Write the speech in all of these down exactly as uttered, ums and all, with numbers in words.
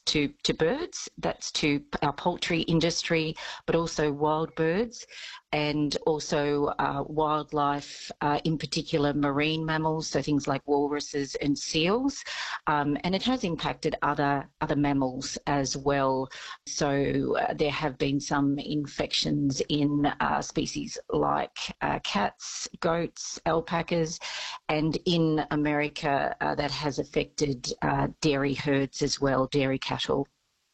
to, to birds, that's to our poultry industry, but also wild birds and also uh, wildlife, uh, in particular marine mammals, so things like walruses and seals. Um, and it has impacted other, other mammals as well. So uh, there have been some infections in uh, species like uh, cats, goats, alpacas, and in America uh, that has affected uh, dairy herds as well, dairy cattle.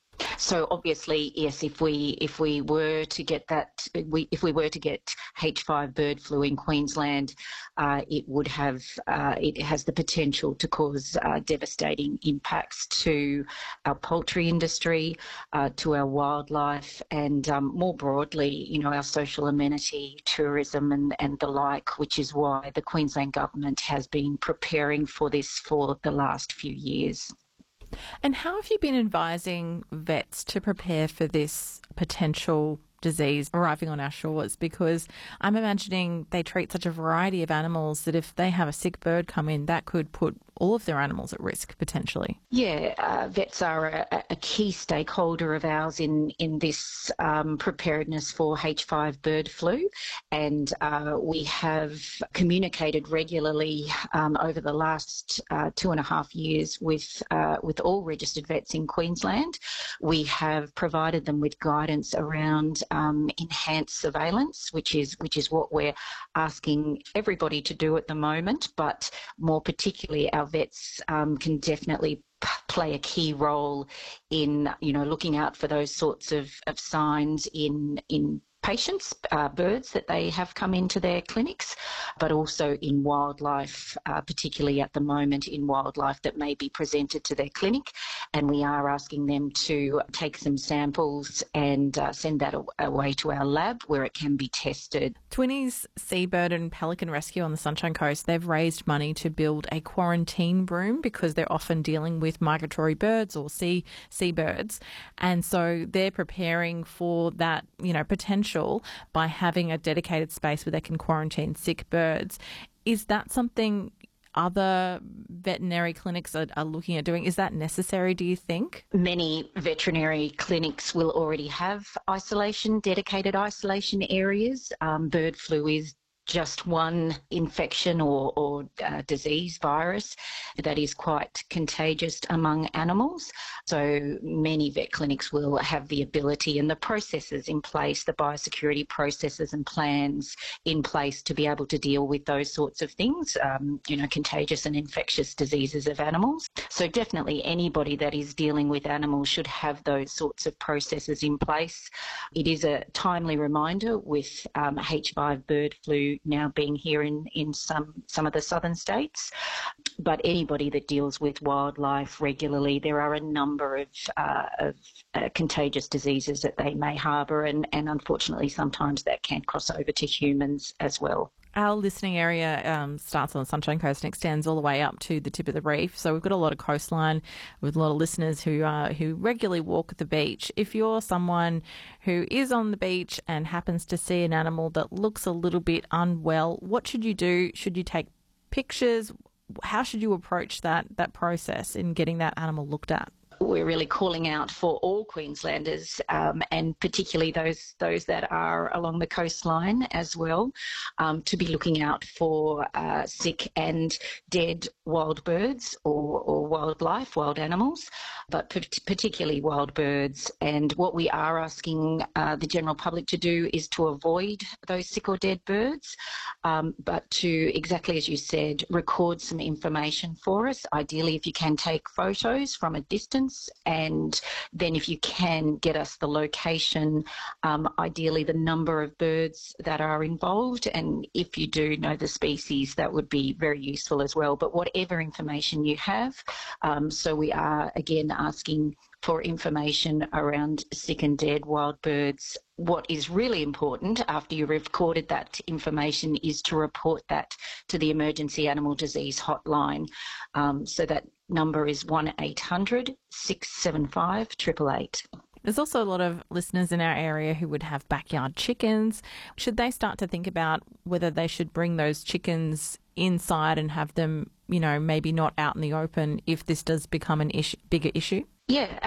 So obviously, yes, if we if we were to get that, we, if we were to get H five bird flu in Queensland, uh, it would have uh, it has the potential to cause uh, devastating impacts to our poultry industry, uh, to our wildlife, and um, more broadly, you know, our social amenity, tourism, and and the like. Which is why the Queensland government has been preparing for this for the last few years. And how have you been advising vets to prepare for this potential disease arriving on our shores? Because I'm imagining they treat such a variety of animals that if they have a sick bird come in, that could put all of their animals at risk potentially. Yeah, uh, vets are a, a key stakeholder of ours in, in this um, preparedness for H five bird flu, and uh, we have communicated regularly um, over the last uh, two and a half years with uh, with all registered vets in Queensland. We have provided them with guidance around um, enhanced surveillance, which is which is what we're asking everybody to do at the moment, but more particularly our vets um, can definitely p- play a key role in, you know, looking out for those sorts of, of signs in in patients, uh, birds that they have come into their clinics, but also in wildlife, uh, particularly at the moment in wildlife that may be presented to their clinic. And we are asking them to take some samples and uh, send that a- away to our lab where it can be tested. Twinnies Seabird and Pelican Rescue on the Sunshine Coast, they've raised money to build a quarantine room because they're often dealing with migratory birds or sea seabirds. And so they're preparing for that, you know, potential by having a dedicated space where they can quarantine sick birds. Is that something other veterinary clinics are, are looking at doing? Is that necessary, do you think? Many veterinary clinics will already have isolation, dedicated isolation areas. Um, bird flu is just one infection or, or uh, disease virus that is quite contagious among animals. So many vet clinics will have the ability and the processes in place, the biosecurity processes and plans in place to be able to deal with those sorts of things, um, you know, contagious and infectious diseases of animals. So definitely anybody that is dealing with animals should have those sorts of processes in place. It is a timely reminder with um, H five bird flu now being here in, in some, some of the southern states. But anybody that deals with wildlife regularly, there are a number of, uh, of uh, contagious diseases that they may harbour, and, and unfortunately sometimes that can cross over to humans as well. Our listening area um, starts on the Sunshine Coast and extends all the way up to the tip of the reef. So we've got a lot of coastline with a lot of listeners who uh, who regularly walk the beach. If you're someone who is on the beach and happens to see an animal that looks a little bit unwell, what should you do? Should you take pictures? How should you approach that that process in getting that animal looked at? We're really calling out for all Queenslanders, um, and particularly those those that are along the coastline as well, um, to be looking out for uh, sick and dead wild birds or, or wildlife, wild animals, but particularly wild birds. And what we are asking uh, the general public to do is to avoid those sick or dead birds, um, but to, exactly as you said, record some information for us. Ideally, if you can take photos from a distance, and then if you can get us the location, um, ideally the number of birds that are involved, and if you do know the species, that would be very useful as well. But whatever information you have, um, so we are again asking for information around sick and dead wild birds. What is really important after you've recorded that information is to report that to the Emergency Animal Disease Hotline. Um, so that number is one eight hundred six seven five eight eight eight. There's also a lot of listeners in our area who would have backyard chickens. Should they start to think about whether they should bring those chickens inside and have them, you know, maybe not out in the open if this does become an issue, bigger issue? Yeah,